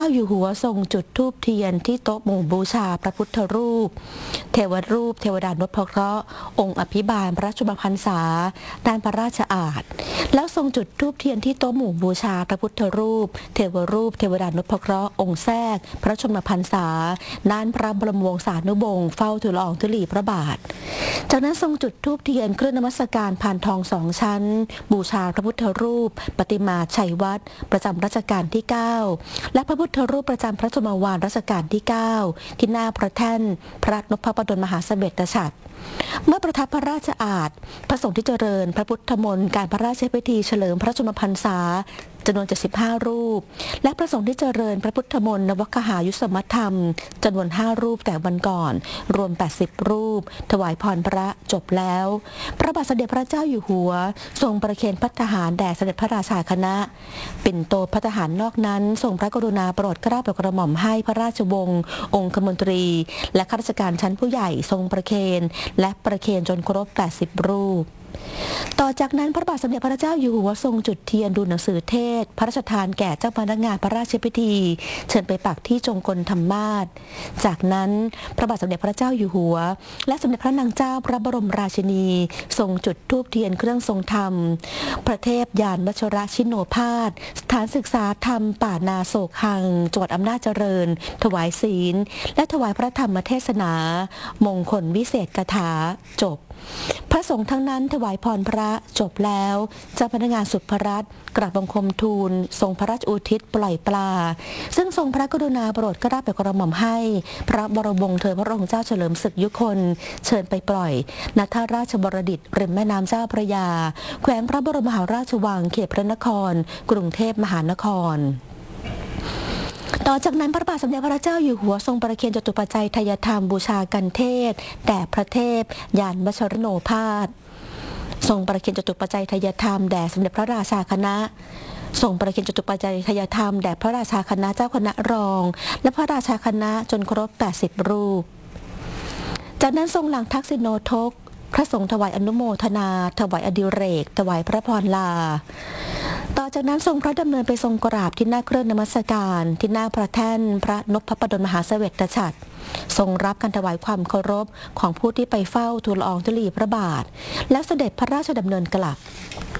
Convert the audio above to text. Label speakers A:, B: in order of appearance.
A: อยู่หัวทรงจุดธูปเทียนที่โต๊ะหมู่บูชาพระพุทธรูปเทวดานพเคราะห์องค์อภิบาลพระชนมพรรษาด้านพระราชอาณแล้วทรงจุดธูปเทียนที่โต๊ะหมู่บูชาพระพุทธรูปเทวดานพเคราะห์องค์แทรกพระชนมพรรษาด้านพระบรมวงศานุวงศ์เฝ้าทูลละอองธุลีพระบาทจากนั้นทรงจุดธูปเทียนเครื่องนมัสการพานทอง2 ชั้นบูชาพระพุทธรูปปฏิมาชัยวัฒน์ประจำรัชกาลที่9และพระพุทธรูปประจำพระชนมวาทรัชกาลที่9ที่หน้าพระแท่นพระนพบดลมหาเสบ็จฉัตรเมื่อประทับพระราชอาณพระสงฆ์ที่เจริญพระพุทธมนต์การพระราชพิธีเฉลิมพระชนมพรรษาจำนวน75 รูปและพระสงฆ์ที่เจริญพระพุทธมนต์นวคหายุสมธรรมจำนวน5 รูปแต่วันก่อนรวม80 รูปถวายพรพระจบแล้วพระบาทสมเด็จพระเจ้าอยู่หัวทรงประเคนพัฒหารแด่เสด็จพระราชาคณะปิ่นโตพัฒหารนอกนั้นทรงพระกรุณาโปรดเกล้าโปรดกระหม่อมให้พระราชวงศ์องคมนตรีและข้าราชการชั้นผู้ใหญ่ทรงประเคนและประเคนจนครบ80 รูปต่อจากนั้นพระบาทสมเด็จพระเจ้าอยู่หัวทรงจุดเทียนดูหนังสือเทศพระราชทานแก่เจ้าพนักงานพระราชพิธีเชิญไปปักที่จงกลธรรมาสจากนั้นพระบาทสมเด็จพระเจ้าอยู่หัวและสมเด็จพระนางเจ้าพระบรมราชินีทรงจุดธูปเทียนเครื่องทรงธรรมพระเทพยานวัชรชิโนภาสสถานศึกษาธรรมป่านาโศกหังจังหวัดอำนาจเจริญถวายศีลและถวายพระธรรมเทศนามงคลวิเศษกถาจบพระสงฆ์ทั้งนั้นถวายพรพระจบแล้วเจ้าพนักงานสุภรัตน์กราบบังคมทูลทรงพระราชอุทิศปล่อยปลาซึ่งทรงพระกรุณาโปรดเกล้าโปรดกระหม่อมให้พระบรมวงศ์เธอพระองค์เจ้าเฉลิมศึกยุคนเชิญไปปล่อยณท่าราชบรดิตริมแม่น้ำเจ้าพระยาแขวงพระบรมมหาราชวังเขตพระนครกรุงเทพมหานครต่อจากนั้นพระบาทสมเด็จพระเจ้าอยู่หัวทรงประเคนจตุปัจจัยไทยธรรมบูชากันเทศแด่พระเทพยานวัชรโนภาสทรงประเคนจตุปัจจัยไทยธรรมแด่สมเด็จพระราชาคณะทรงประเคนจตุปัจจัยไทยธรรมแด่พระราชาคณะเจ้าคณะรองและพระราชาคณะจนครบ80 รูปจากนั้นทรงหลังทักษิโนทกพระสงฆ์ถวายอนุโมทนาถวายอดิเรกถวายพระพรลาต่อจากนั้นทรงพระดำเนินไปทรงกราบที่หน้าเครื่องนมัสการที่หน้าพระแท่นพระนพบดลมหาเสว็จฉัตรทรงรับการถวายความเคารพของผู้ที่ไปเฝ้าทูลละอองธุลีพระบาทและเสด็จพระราชดำเนินกลับ